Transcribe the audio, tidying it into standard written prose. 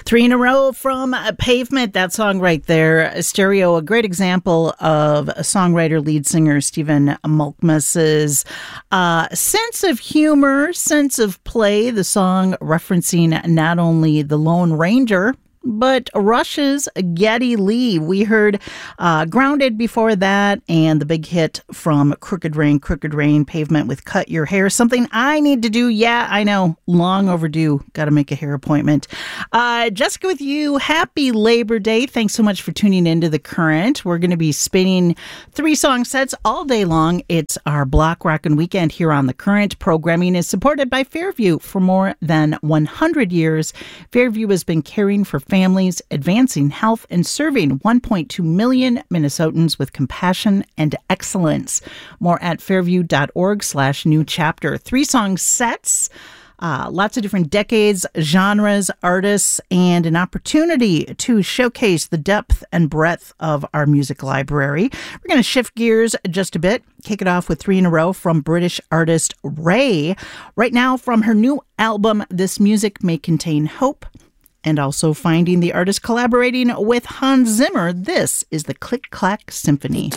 Three in a row from Pavement, that song right there. Stereo, a great example of a songwriter, lead singer Stephen Malkmus's sense of humor, sense of play. The song referencing not only the Lone Ranger, but Rush's Geddy Lee. We heard Grounded before that, and the big hit from Crooked Rain, Pavement with Cut Your Hair. Something I need to do. Yeah, I know. Long overdue. Got to make a hair appointment. Jessica with you. Happy Labor Day. Thanks so much for tuning into The Current. We're going to be spinning 3 song sets all day long. It's our Block Rockin' Weekend here on The Current. Programming is supported by Fairview. For more than 100 years, Fairview has been caring for families, advancing health, and serving 1.2 million Minnesotans with compassion and excellence. More at fairview.org/new chapter. 3 song sets, lots of different decades, genres, artists, and an opportunity to showcase the depth and breadth of our music library. We're going to shift gears just a bit, kick it off with 3 in a row from British artist Ray. Right now, from her new album, This Music May Contain Hope. And also finding the artist collaborating with Hans Zimmer. This is the Click Clack Symphony.